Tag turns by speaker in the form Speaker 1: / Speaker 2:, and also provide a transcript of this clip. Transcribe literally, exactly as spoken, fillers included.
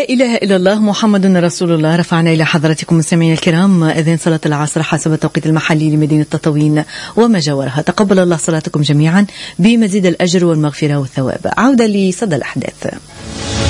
Speaker 1: إله إلا الله محمد رسول الله. رفعنا إلى حضراتكم مستمعينا الكرام أذان صلاة العصر حسب التوقيت المحلي لمدينة تطاوين وما جاورها. تقبل الله صلاتكم جميعا بمزيد الأجر والمغفرة والثواب. عودة لصدى الأحداث.